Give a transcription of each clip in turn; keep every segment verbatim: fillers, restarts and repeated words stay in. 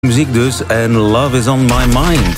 Muziek dus en Love is on my mind.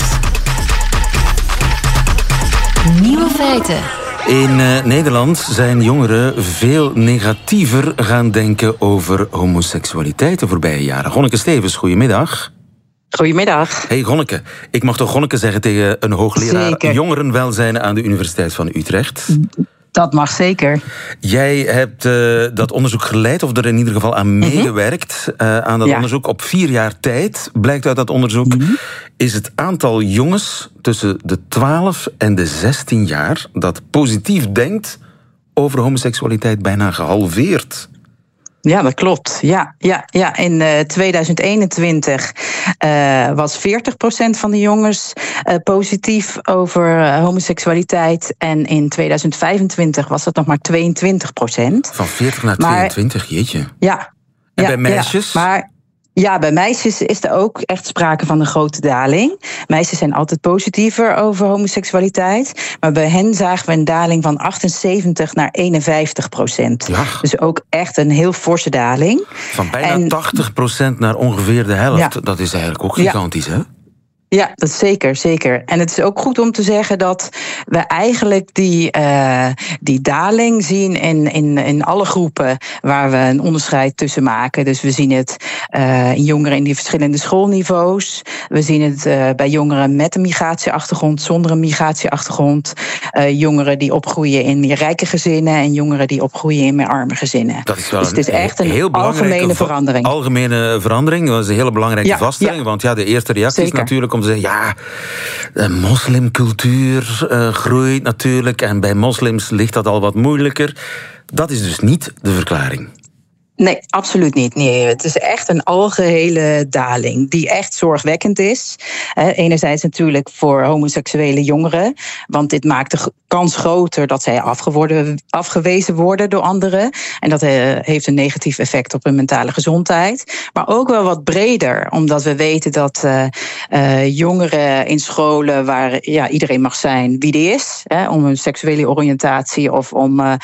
Nieuwe feiten. In uh, Nederland zijn jongeren veel negatiever gaan denken over homoseksualiteit de voorbije jaren. Gonneke Stevens, goedemiddag. Goedemiddag. Hey Gonneke, ik mag toch Gonneke zeggen tegen een hoogleraar Zeker. jongerenwelzijn aan de Universiteit van Utrecht? Dat mag zeker. Jij hebt uh, dat onderzoek geleid, of er in ieder geval aan meegewerkt. Uh, aan dat Ja. onderzoek op vier jaar tijd, blijkt uit dat onderzoek, Mm-hmm. is het aantal jongens tussen de twaalf en de zestien jaar dat positief denkt over homoseksualiteit bijna gehalveerd. Ja, dat klopt. Ja, ja, ja. In uh, tweeduizend eenentwintig uh, was veertig procent van de jongens uh, positief over uh, homoseksualiteit. En in tweeduizend vijfentwintig was dat nog maar tweeëntwintig procent. Van veertig naar Maar- tweeëntwintig, jeetje. Ja. En ja, bij meisjes? Ja, maar ja, bij meisjes is er ook echt sprake van een grote daling. Meisjes zijn altijd positiever over homoseksualiteit. Maar bij hen zagen we een daling van achtenzeventig naar eenenvijftig procent. Ja. Dus ook echt een heel forse daling. Van bijna En- tachtig procent naar ongeveer de helft. Ja. Dat is eigenlijk ook Ja. gigantisch, hè? Ja, dat is zeker, zeker. En het is ook goed om te zeggen dat we eigenlijk die, uh, die daling zien in, in, in alle groepen waar we een onderscheid tussen maken. Dus we zien het uh, in jongeren in die verschillende schoolniveaus. We zien het uh, bij jongeren met een migratieachtergrond, zonder een migratieachtergrond. Uh, jongeren die opgroeien in meer rijke gezinnen en jongeren die opgroeien in meer arme gezinnen. Dat is wel Dus het is een echt een heel belangrijke algemene va- verandering. Algemene verandering, dat is een hele belangrijke Ja, vaststelling. ja. Want ja, de eerste reactie is Zeker. natuurlijk om te zeggen, ja, de moslimcultuur uh, groeit natuurlijk en bij moslims ligt dat al wat moeilijker. Dat is dus niet de verklaring. Nee, absoluut niet. Nee, het is echt een algehele daling die echt zorgwekkend is. Eh, enerzijds natuurlijk voor homoseksuele jongeren, want dit maakt de g- kans groter dat zij afgeworden, afgewezen worden door anderen. En dat eh, heeft een negatief effect op hun mentale gezondheid. Maar ook wel wat breder, omdat we weten dat uh, uh, jongeren in scholen waar ja, iedereen mag zijn wie die is, hè, om een seksuele oriëntatie of om uh,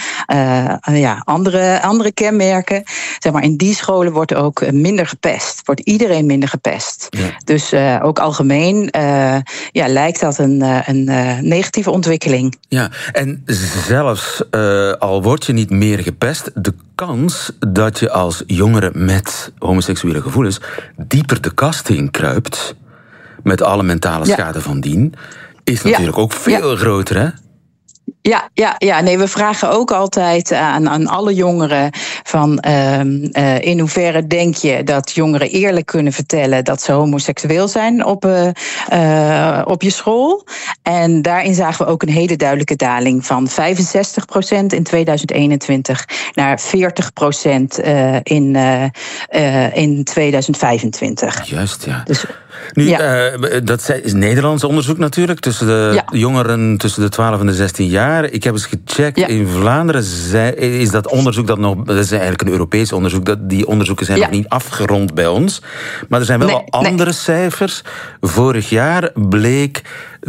uh, ja, andere, andere kenmerken. Zeg maar, in die scholen wordt ook minder gepest. Wordt iedereen minder gepest. Ja. Dus uh, ook algemeen uh, ja, lijkt dat een, uh, een uh, negatieve ontwikkeling. Ja, en zelfs uh, al word je niet meer gepest, de kans dat je als jongere met homoseksuele gevoelens dieper de kast in kruipt, met alle mentale Ja. schade van dien, is Ja. natuurlijk ook veel groter, hè? Ja, ja, ja, nee, we vragen ook altijd aan, aan alle jongeren van uh, uh, in hoeverre denk je dat jongeren eerlijk kunnen vertellen dat ze homoseksueel zijn op, uh, uh, op je school. En daarin zagen we ook een hele duidelijke daling van vijfenzestig procent in tweeduizend eenentwintig naar veertig procent uh, in, uh, uh, in tweeduizend vijfentwintig. Juist, ja. Dus, Nu, ja. uh, dat is Nederlands onderzoek natuurlijk, tussen de Ja. jongeren tussen de twaalf en de zestien jaar. Ik heb eens gecheckt, Ja. in Vlaanderen zei- is dat onderzoek dat nog, dat is eigenlijk een Europees onderzoek, dat, die onderzoeken zijn Ja. nog niet afgerond bij ons. Maar er zijn wel Nee, al andere nee. cijfers. Vorig jaar bleek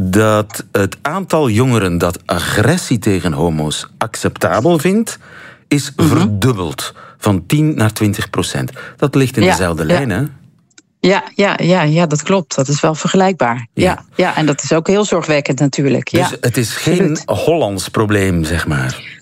dat het aantal jongeren dat agressie tegen homo's acceptabel vindt, is Mhm. verdubbeld. Van tien naar twintig procent. Dat ligt in Ja, dezelfde ja. lijn, hè? Ja, ja, ja, ja, dat klopt. Dat is wel vergelijkbaar. Ja. Ja, ja, en dat is ook heel zorgwekkend natuurlijk. Ja. Dus het is geen absoluut. Hollands probleem, zeg maar.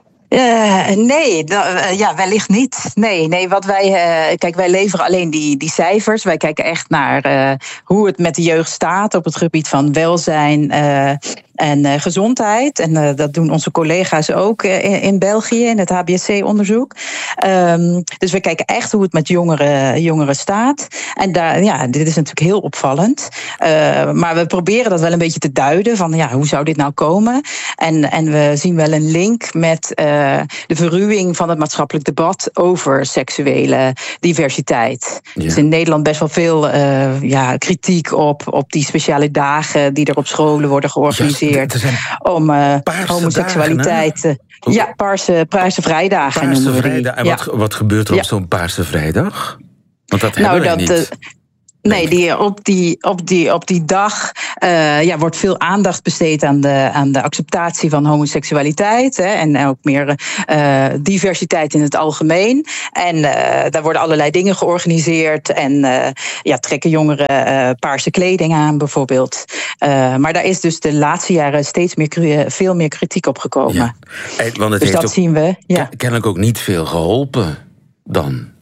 Uh, nee, da- uh, ja, wellicht niet. Nee, nee, wat wij, uh, kijk, wij leveren alleen die, die cijfers. Wij kijken echt naar uh, hoe het met de jeugd staat op het gebied van welzijn uh, en uh, gezondheid. En uh, dat doen onze collega's ook uh, in, in België, in het H B S C-onderzoek. Um, dus we kijken echt hoe het met jongeren, jongeren staat. En daar, ja, dit is natuurlijk heel opvallend. Uh, maar we proberen dat wel een beetje te duiden van, ja, hoe zou dit nou komen? En, en we zien wel een link met uh, de verruwing van het maatschappelijk debat over seksuele diversiteit. Ja. Er is in Nederland best wel veel uh, ja, kritiek op, op die speciale dagen die er op scholen worden georganiseerd. Juist, er zijn om uh, paarse homoseksualiteit. dagen, uh, ja, paarse, paarse vrijdagen Paarse noemen we die. vrijdag. En Ja. wat, wat gebeurt er op Ja. zo'n Paarse vrijdag? Want dat Nou, hebben we dat, niet. uh, Nee, die, op, die, op, die, op die dag uh, ja, wordt veel aandacht besteed aan de, aan de acceptatie van homoseksualiteit. Hè, en ook meer uh, diversiteit in het algemeen. En uh, daar worden allerlei dingen georganiseerd. En uh, ja, trekken jongeren uh, paarse kleding aan bijvoorbeeld. Uh, maar daar is dus de laatste jaren steeds meer, veel meer kritiek op gekomen. Ja. Want het dus heeft dat zien we. Ja. Kennelijk ook niet veel geholpen dan.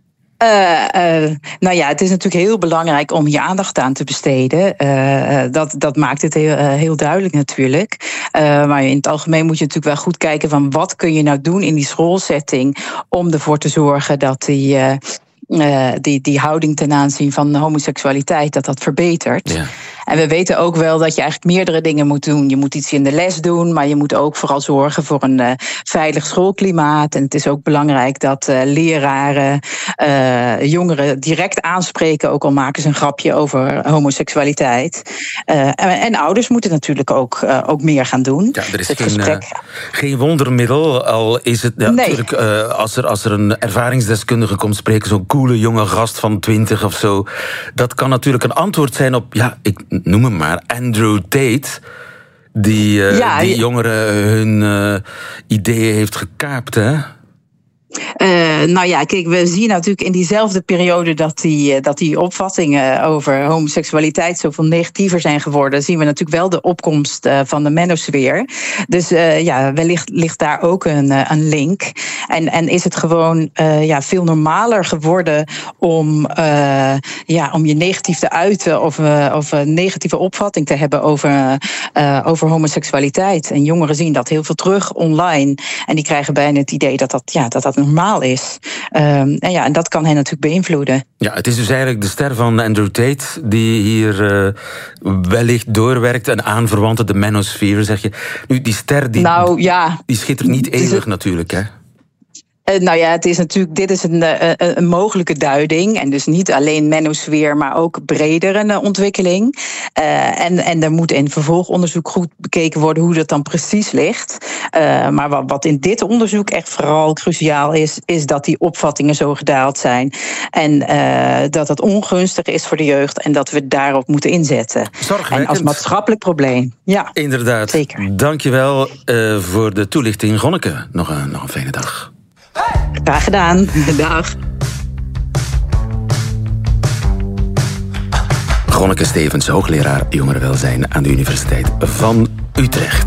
Uh, uh, nou ja, het is natuurlijk heel belangrijk om hier aandacht aan te besteden. Uh, dat, dat maakt het heel, uh, heel duidelijk natuurlijk. Uh, maar in het algemeen moet je natuurlijk wel goed kijken van wat kun je nou doen in die schoolsetting om ervoor te zorgen dat die, uh, uh, die, die houding ten aanzien van homoseksualiteit dat dat verbetert. Ja. En we weten ook wel dat je eigenlijk meerdere dingen moet doen. Je moet iets in de les doen, maar je moet ook vooral zorgen voor een uh, veilig schoolklimaat. En het is ook belangrijk dat uh, leraren uh, jongeren direct aanspreken, ook al maken ze een grapje over homoseksualiteit. Uh, en, en ouders moeten natuurlijk ook, uh, ook meer gaan doen. Ja, er is geen, uh, geen wondermiddel, al is het ja, nee. natuurlijk uh, als er, als er een ervaringsdeskundige komt spreken, zo'n coole jonge gast van twintig of zo, dat kan natuurlijk een antwoord zijn op, ja, ik noem hem maar, Andrew Tate, die, uh, ja, die jongeren hun uh, ideeën heeft gekaapt, hè? Uh, nou ja, kijk, we zien natuurlijk in diezelfde periode dat die, dat die opvattingen over homoseksualiteit zoveel negatiever zijn geworden, zien we natuurlijk wel de opkomst uh, van de manosfeer. Dus uh, ja, wellicht ligt daar ook een, uh, een link. En, en is het gewoon uh, ja, veel normaler geworden om, uh, ja, om je negatief te uiten of, uh, of een negatieve opvatting te hebben over, uh, over homoseksualiteit. En jongeren zien dat heel veel terug online. En die krijgen bijna het idee dat dat, ja, dat, dat normaal is. Um, en ja, en dat kan hen natuurlijk beïnvloeden. Ja, het is dus eigenlijk de ster van Andrew Tate die hier uh, wellicht doorwerkt. Een aanverwante, de manosfeer, zeg je. Nu, die ster die, nou, ja. die schittert niet eeuwig natuurlijk, hè? Uh, nou ja, het is natuurlijk, dit is een, uh, een mogelijke duiding. En dus niet alleen manosfeer, maar ook breder een uh, ontwikkeling. Uh, en, en er moet in vervolgonderzoek goed bekeken worden hoe dat dan precies ligt. Uh, maar wat, wat in dit onderzoek echt vooral cruciaal is, is dat die opvattingen zo gedaald zijn. En uh, dat het ongunstig is voor de jeugd en dat we daarop moeten inzetten. En als maatschappelijk probleem. Ja, inderdaad. Zeker. Dankjewel uh, voor de toelichting, Gonneke. Nog een, nog een fijne dag. Graag gedaan. Dag. Gonneke Stevens, hoogleraar jongerenwelzijn aan de Universiteit van Utrecht.